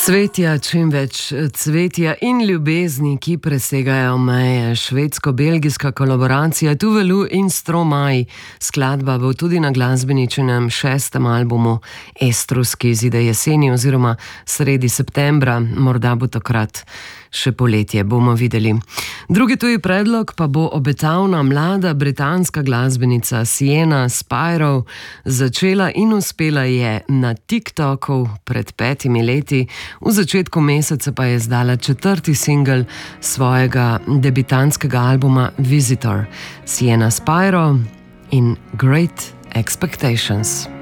Cvetja, čim več cvetja in ljubezni, ki presegajo meje. Švedsko-belgijska kolaboracija Tuvalu in Stromae. Skladba bo tudi na glasbeničinem 6. albumu Estrus, ki izide jeseni oziroma sredi septembra. Morda bo takrat še poletje, bomo videli. Drugi tuji predlog pa bo obetavna mlada britanska glasbenica Sienna Spiro. Začela in uspela je na TikToku pred 5 leti. V začetku meseca pa je izdala 4. singel svojega debitantskega albuma Visitor. Sienna Spiro in Great Expectations.